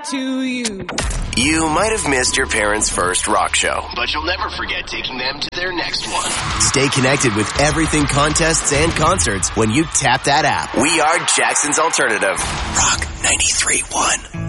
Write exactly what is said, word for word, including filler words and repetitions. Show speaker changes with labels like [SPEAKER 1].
[SPEAKER 1] to you.
[SPEAKER 2] You might have missed your parents' first rock show, but you'll never forget taking them to their next one. Stay connected with everything contests and concerts when you tap that app. We are Jackson's Alternative. Rock ninety-three point one.